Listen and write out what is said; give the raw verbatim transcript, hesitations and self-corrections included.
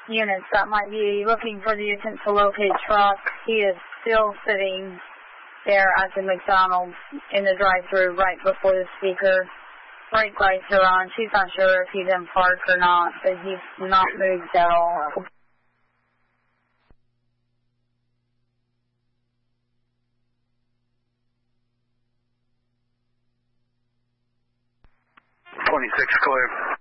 units that might be looking for the attempt to locate truck. He is still sitting there at the McDonald's in the drive-thru right before the speaker. Brake lights are on. She's not sure if he's in park or not, but he's not moved at all. twenty-six clear.